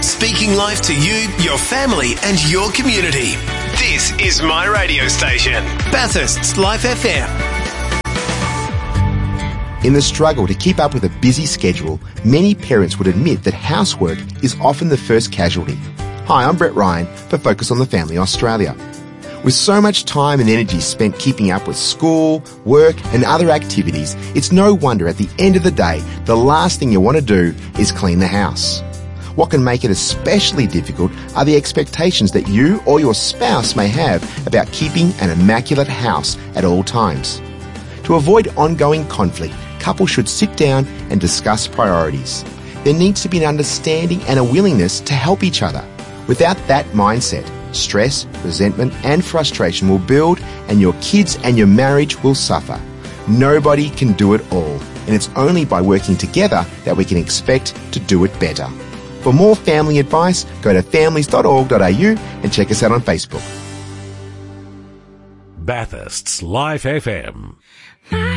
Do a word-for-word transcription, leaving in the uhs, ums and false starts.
Speaking life to you, your family and your community. This is my radio station, Bathurst's Life F M. In the struggle to keep up with a busy schedule, many parents would admit that housework is often the first casualty. Hi, I'm Brett Ryan for Focus on the Family Australia. With so much time and energy spent keeping up with school, work and other activities, it's no wonder at the end of the day, the last thing you want to do is clean the house. What can make it especially difficult are the expectations that you or your spouse may have about keeping an immaculate house at all times. To avoid ongoing conflict, couples should sit down and discuss priorities. There needs to be an understanding and a willingness to help each other. Without that mindset, stress, resentment and frustration will build and your kids and your marriage will suffer. Nobody can do it all, and it's only by working together that we can expect to do it better. For more family advice, go to families dot org dot a u and check us out on Facebook. Bathurst's Life F M.